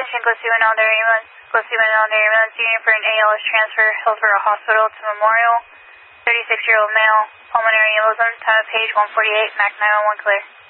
Attention, Glen Alder Ambulance Unit for an ALS transfer, Hillsborough Hospital to Memorial. 36-year-old male, pulmonary embolism, time of page 148, MAC 911 clear.